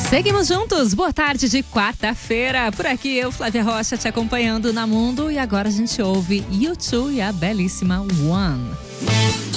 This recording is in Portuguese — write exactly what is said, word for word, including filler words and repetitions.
Seguimos juntos, boa tarde de quarta-feira. Por aqui eu, Flávia Rocha, te acompanhando na Mundo. E agora a gente ouve U dois e a belíssima One.